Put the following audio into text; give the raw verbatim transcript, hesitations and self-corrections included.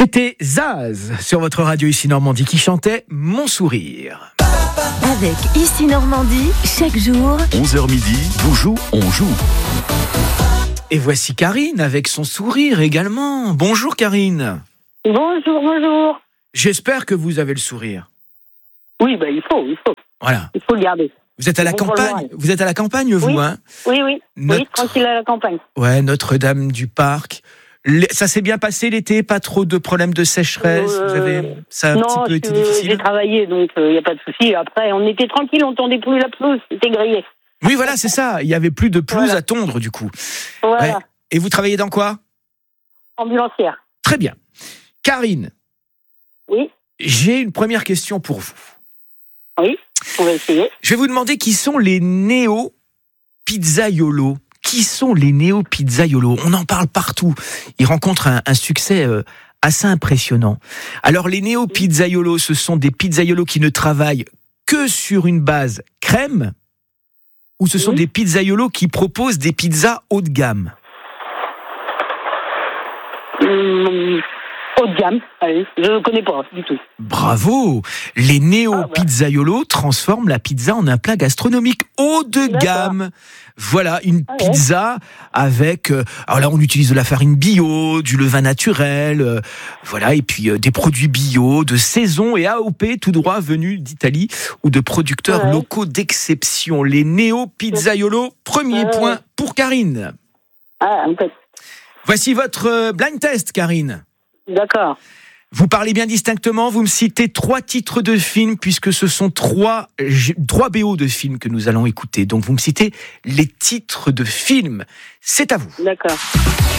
C'était Zaz sur votre radio Ici Normandie qui chantait Mon sourire. Avec Ici Normandie, chaque jour, onze heures midi, vous jouez, on joue. Et voici Karine avec son sourire également. Bonjour Karine. Bonjour, bonjour. J'espère que vous avez le sourire. Oui, bah, il faut, il faut. Voilà. Il faut le garder. Vous êtes à la Bon pour le campagne, moral. vous êtes à la campagne vous, Oui. hein Oui, oui. Notre- Oui, tranquille à la campagne. Ouais, Notre-Dame du Parc. Les- Ça s'est bien passé l'été, pas trop de problèmes de sécheresse. Euh, Vous avez, ça a un non, petit peu je- été j'ai difficile. travaillé, donc il n'y a pas de souci. Après, on était tranquille, on tendait plus la pelouse, c'était grillé. Oui, voilà, c'est ça. Il y avait plus de pelouse Voilà. à tondre du coup. Voilà, Ouais. Et vous travaillez dans quoi? ambulancière. Très bien. Karine, Oui, j'ai une première question pour vous. oui, on va essayer. Je vais vous demander qui sont les néo-pizzaiolos. Qui sont les néo-pizzaiolos? On en parle partout. Ils rencontrent un, un succès euh, assez impressionnant. Alors, les néo-pizzaiolos, ce sont des pizzaiolos qui ne travaillent que sur une base crème, ou ce sont Oui. des pizzaiolos qui proposent des pizzas haut de gamme? Hum, haut de gamme, allez, je ne connais pas du tout. Bravo! Les néo-pizzaiolos transforment la pizza en un plat gastronomique haut de D'accord. gamme. Voilà, une Ah ouais. pizza avec... euh, alors là, on utilise de la farine bio, du levain naturel, euh, voilà, et puis euh, des produits bio, de saison et A O P, tout droit venus d'Italie, ou de producteurs Ouais. locaux d'exception. Les néo-pizzaiolos, premier Ouais. point pour Karine. Ah, en fait, Voici votre euh, blind test, Karine. d'accord. Vous parlez bien distinctement, vous me citez trois titres de films, puisque ce sont trois, g- trois B O de films que nous allons écouter. Donc vous me citez les titres de films. C'est à vous. D'accord.